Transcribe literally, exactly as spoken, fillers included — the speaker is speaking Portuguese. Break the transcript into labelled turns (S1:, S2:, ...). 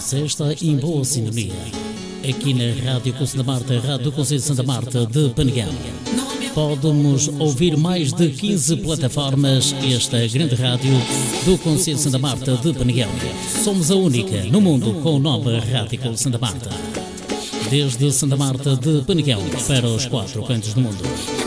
S1: Você está em boa sintonia. Aqui na Rádio Conselho da Marta, Rádio do Conselho de Santa Marta de Penegal. Pode-nos ouvir mais de quinze plataformas. Esta grande rádio do Conselho de Santa Marta de Penegal. Somos a única no mundo com o nome Rádio Conselho de Santa Marta. Desde Santa Marta de Penegal para os quatro cantos do mundo.